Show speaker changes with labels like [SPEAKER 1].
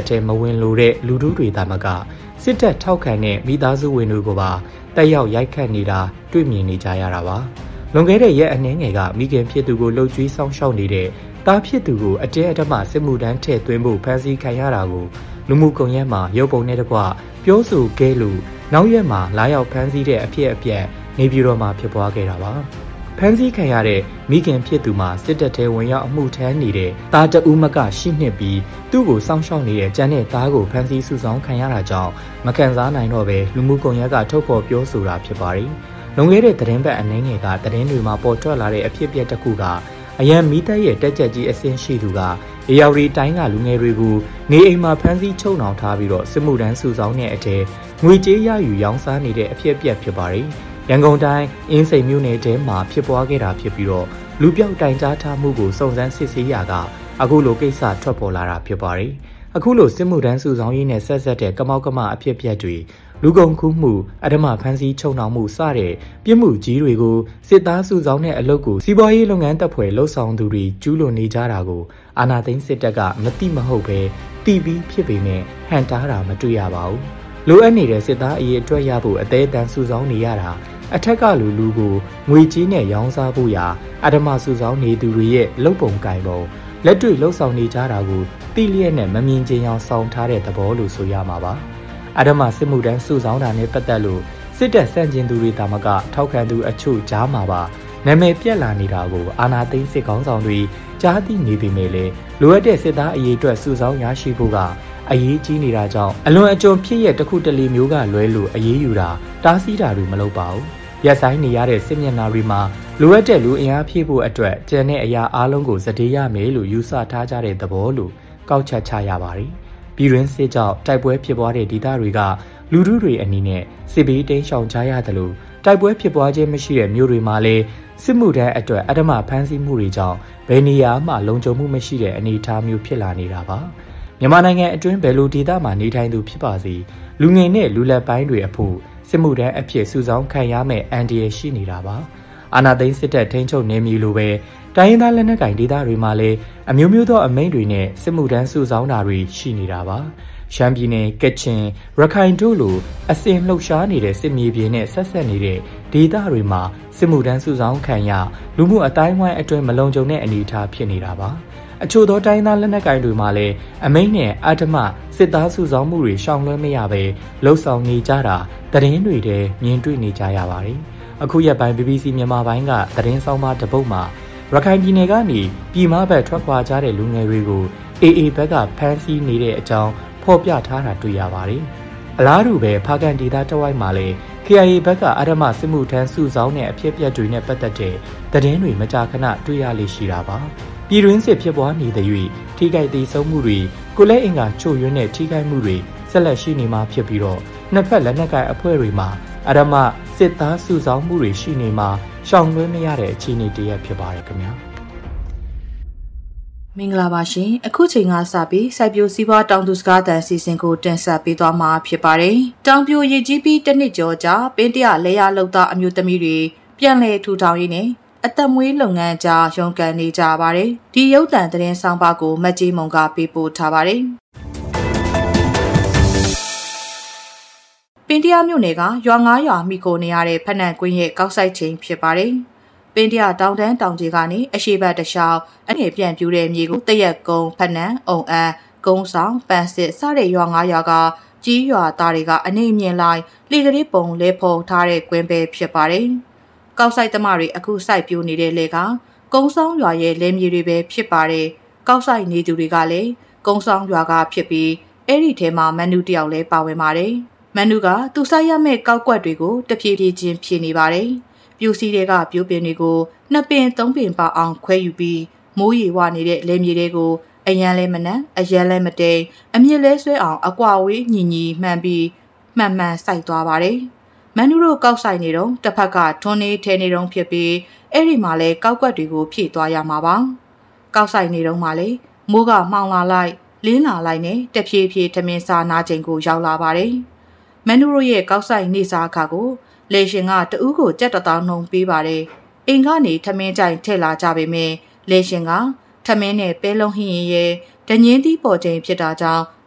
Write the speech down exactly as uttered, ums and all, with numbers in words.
[SPEAKER 1] ထဲမဝင်လိုတဲ့လူထုတွေသာမကစစ်တပ်ထောက်ခံတဲ့မိသားစုဝင်တွေကိုပါတက်ရောက်ရိုက်ခတ်နေတာတွေ့မြင်နေကြရတာပါလွန်ခဲ့တဲ့ရက်အနည်းငယ်ကမိခင်ဖြစ်သူကိုလှုပ်ကြွေးဆောင်ရှောက်နေတဲ့တားဖြစ်သူကိုအတဲအဓမ္မစစ်မှုထမ်းထည့်သွင်းဖို့ဖမ်းဆီးခံရတာကိုလူမှုကွန်ရက်မှာရုပ်ပုံနဲ့တကွပြောဆိုခဲ့လို့နောက်ရက်မှာလာရောက်ဖမ်းဆီးတဲ့အဖြစ်အပျက်နေပြည်တော်မှာဖြစ်ပွားခဲ့တာပါဖမ်းဆီးခံရတဲ့မိခင်ဖြစ်သူမှာစစ်တပ်ထဲဝင်ရောက်အမှုထမ်းနေတဲ့တားတဦးမကရှိနှစ်ပြီးသူ့ကိုစောင့်ရှောက်နေတဲ့ကျန်တဲ့သားကိုဖမ်းဆီးစုဆောင်ခံရတာကြောင့်မကန်စားနိုင်တော့ပဲလူမှုကွန်ရက်ကထုတ်ဖော်ပြောဆိုတာဖြစ်ပါတယ်လွန်ခဲ့တဲ့သတင်းပတ်အနည်းငယ်ကသတင်းတွေမှာပေါ်ထွက်လာတဲ့အဖြစ်အပျက်တစ်ခုကအရန်မီးတပ်ရဲ့တက်ကြက်ကြီးအဆင့်ရှိသူကအေယာဝတီတိုင်းကလူငယ်တွေကိုနေအိမ်မှာဖမ်းဆီးချုပ်နှောင်ထားပြီးတော့စစ်မှုထမ်းစုဆောင်တဲ့အထက်ငွေကြေးရယူရောင်းစားနေတဲ့အဖြစ်အပျက်ဖြစ်ပါတယ်ရန်ကုန်တိုင်းအင်းစိန်မြို့နယ်ထဲမှာဖြစ်ပွားခဲ့တာဖြစ်ပြီးတော့လူပြောက်တိုင်ကြားထားမှုကိုစုံစမ်းစစ်ဆေးရာကအခုလိုကိစ္စထွက်ပေါ်လာတာဖြစ်ပါတယ်အခုလိုစစ်မှုထမ်းစုဆောင်ရေးနဲ့ဆက်ဆက်တဲ့ကမောက်ကမအဖြစ်အပျက်တွေလူကုန်ကူးမှုအဓမ္မဖမ်းဆီးချုပ်နှောင်မှုစတဲ့ပြစ်မှုကြီးတွေကိုစစ်သားစုဆောင်တဲ့အလုပ်ကိုစီးပွားရေးလုပ်ငန်းတပ်ဖွဲ့လှုပ်ဆောင်သူတွေကျူးလွန်နေကြတာကိုအာဏာသိမ်းစစ်တပ်ကမတိမဟုတ်ပဲတီးပြီးဖြစ်ပေမဲ့ဟန်တားတာမတွေ့ရပါဘူးလိုအပ်နေတဲ့စစ်သားအရေးအတွက်ရဖို့အသေးအတန်စုဆောင်နေရတာအထက်ကလူလူကိုငွေကြေးနဲ့ရောင်းစားဖို့ရာအဓမ္မစုဆောင်နေသူတွေရဲ့လုပ်ပုံကင်ပုံလက်တွေ့လှုပ်ဆောင်နေကြတာကိုတိလျက်နဲ့မမြင်ချင်အောင်ဆောင်ထားတဲ့သဘောလို့ဆိုရမှာပါအဓမ္မစစ်မှုထမ်းစုဆောင်တာနဲ့ပတ်သက်လို့စစ်တပ်စန့်ကျင်သူတွေတာမကထောက်ခံသူအချို့ကြားမှာပါနာမည်ပြက်လာနေတာကိုအာဏာသိမ်းစစ်ကောင်းဆောင်တွေကြားသိနေပေမဲ့လည်းလိုအပ်တဲ့စစ်သားအရေးအတွက်စုဆောင်ရရှိဖို့ကအရေးကြီးနေတာကြောင့်အလွန်အကျွံဖြစ်ရတစ်ခုတလေမျိုးကလွဲလို့အရေးယူတာတားဆီးတာတွေမလုပ်ပါဘူးရက်ဆိုင်နေရတဲ့စစ်မျက်နှာတွေမှာလိုအပ်တဲ့လူအင်အားဖြည့်ဖို့အတွက်ကျန်တဲ့အရာအားလုံးကိုစတေးရမယ်လို့ယူဆထားကြတဲ့သဘောလို့ကောက်ချက်ချရပါတယ်ပြည်တွင်းစစ်ကြောင့်တိုက်ပွဲဖြစ်ပွားတဲ့ဒေသတွေကလူထုတွေအနေနဲ့စစ်ဘေးတိမ်းရှောင်ကြရတယ်လို့တိုက်ပွဲဖြစ်ပွားခြင်းမရှိတဲ့မြို့တွေမှာလည်းစစ်မှုထမ်းအတွက်အဓမ္မဖမ်းဆီးမှုတွေကြောင့်ဘယ်နေရာမှလုံခြုံမှုမရှိတဲ့အနေအထားမျိုးဖြစ်လာနေတာပါမြန်မာနိုင်ငံအတွင်းဘယ်လိုဒေသမှာနေထိုင်သူဖြစ်ပါစေလူငယ်နဲ့လူလက်ပိုင်းတွေအဖို့စစ်မှုထမ်းအဖြစ်စုဆောင်ခံရမယ့်အန်ဒီရရှိနေတာပါအာဏာသိမ်းစစ်တပ်ထိန်းချုပ်နေမည်လိုပဲတိုင်းရင်းသားလက်နက်ကိုင်ဒေသတွေမှာလည်းအမျိုးမျိုးသောအမိန့်တွေနဲ့စစ်မှုထမ်းစုဆောင်တာတွေရှိနေတာပါရှမ်းပြည်နယ်ကချင်ရခိုင်တို့လိုအစဉ်လှုပ်ရှားနေတဲ့စစ်မြေပြင်နဲ့ဆက်ဆက်နေတဲ့ဒေသတွေမှာစစ်မှုထမ်းစုဆောင်ခံရလူမှုအတိုင်းအဝိုင်းအတွင်းမလုံခြုံတဲ့အနေအထားဖြစ်နေတာပါအချို့သောတိုင်းသားလက်နက်ကိုင်တွေမှာလည်းအမိန့်နဲ့အဓမ္မစစ်သားစုဆောင်မှုတွေရှောင်လွှဲမရပဲလှုပ်ဆောင်နေကြတာသတင်းတွေထဲမြင်တွေ့နေကြရပါတယ်အခုရက်ပိုင်း ဘီဘီစီ မြန်မာပိုင်းကသတင်းဆောင်မတပုတ်မှာရခိုင်ပြည်နယ်ကနေပြည်မဘက်ထွက်ခွာကြတဲ့လူငယ်တွေကို အေးအေး ဘက်ကဖမ်းဆီးနေတဲ့အကြောင်းဖော်ပြထားတာတွေ့ရပါတယ်။အလားတူပဲဖားကန်ဒေသတဝိုက်မှာလည်း ကေအိုင်အေ ဘက်ကအဓမ္မစစ်မှုထမ်းစုဆောင်တဲ့အဖြစ်အပျက်တွေနဲ့ပတ်သက်တဲ့သတင်းတွေမကြာခဏတွေ့ရလေရှိတာပါ။ပြည်တွင်းစစ်ဖြစ်ပွားနေတဲ့၍ထိခိုက်သေးဆုံးမှုတွေကိုလက်အင်္ဂါချို့ယွင်းတဲ့ထိခိုက်မှုတွေဆက်လက်ရှိနေမှာဖြစ်ပြီးတော့နှစ်ဖက်လက်နက်ကိုင်အဖွဲ့တွေမှာအဓမ္မစစ်သားစုဆောင်မှုတွေရှိနေမှာရှောင်လွှဲမရတဲ့အခြေအနေတရက်ဖြစ်ပါတယ်ခင်ဗျာ
[SPEAKER 2] မင်္ဂလာပါရှင်အခုချိန်ကစပြီးစိုက်ပျိုးစည်းပွားတောင်သူစကားသံစီစဉ်ကိုတင်ဆက်ပေးသွားမှာဖြစ်ပါတယ်တောင်ပြိုရည်ကြီးပြီးတစ်နှစ်ကျော်ကြာပင်းတရလဲရလောက်သားအမျိုးသမီးတွေပြန်လည်ထူထောင်ရေးနဲ့အသက်မွေးလုပ်ငန်းကြားရုန်းကန်နေကြပါတယ်ဒီရုပ်သံသတင်းဆောင်ပါကိုမတ်ကြီးမုံကပေးပို့ထားပါတယ်ပင်းတရမြို့နယ်ကရွာငါးရွာမိကိုနေရတဲ့ဖက်နန့်ကွင်းရဲ့ကောက်ဆိုင်ချင်းဖြစ်ပါတယ်ပင်းတရတောင်တန်းတောင်ကြီးကနေအရှိဘတ်တလျှောက်အငယ်ပြန်ပြူတဲ့မြေကိုတရက်ကုန်းဖက်နန့်အုံအန်းကုန်းဆောင်ပန်းစစ်စတဲ့ရွာငါးရွာကကြီးရွာသားတွေကအနေမြင်လိုက်လေကလေးပုံလဲဖော်ထားတဲ့ကွင်းပဲဖြစ်ပါတယ်ကောက်ဆိုင်သမားတွေအခုစိုက်ပြိုနေတဲ့လေကကုန်းဆောင်ရွာရဲ့လဲမြေတွေပဲဖြစ်ပါတယ်ကောက်ဆိုင်နေသူတွေကလည်းကုန်းဆောင်ရွာကဖြစ်ပြီးအဲ့ဒီထဲမှာမန်နူတယောက်လဲပါဝင်ပါတယ်မန်နူကသူဆိုင်ရမဲ့ကောက်ကွက်တွေကိုတဖြည်းဖြည်းချင်းဖြည့်နေပါတယ်ပြူစီတွေကပြိုးပင်တွေကိုနှစ်ပင်သုံးပင်ပါအောင်ခွဲယူပြီးမိုးရေဝနေတဲ့လဲမြေတွေကိုအရန်လဲမနက်အရန်လဲမတိန်အမြင့်လဲဆွဲအောင်အကွာဝေးညီညီမှန်ပြီးမှန်မှန်စိုက်သွားပါတယ်မန်နူတို့ကောက်ဆိုင်နေတော့တစ်ဖက်ကထွန်းနေထဲနေတော့ဖြစ်ပြီးအဲ့ဒီမှာလဲကောက်ကွက်တွေကိုဖြည့်သွားရမှာပါကောက်ဆိုင်နေတော့မှလဲမိုးကမှောင်လာလိုက်လင်းလာလိုက်နဲ့တဖြည်းဖြည်းထမင်းစားနာချိန်ကိုရောက်လာပါတယ်မန်နူတို့ရဲ့ကောက်ဆိုင်နေစားအခါကိုလေရှင်ကတဦးကိုကြက်တသောင်းနှုံပေးပါတယ်အိမ်ကနေထမင်းကြိုင်ထည့်လာကြပေမဲ့လေရှင်ကထမင်းနဲ့ပဲလုံးဟင်းရင်ရဲ့ဒညင်းသီးပေါ်ချိန်ဖြစ်တာကြောင့်